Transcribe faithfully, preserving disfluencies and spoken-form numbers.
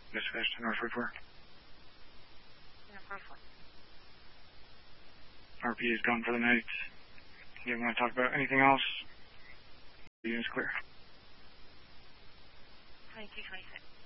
Dispatch to Northwood four. Northwood four. R P is gone for the night. You want to talk about anything else? The unit's clear. twenty-two twenty-six.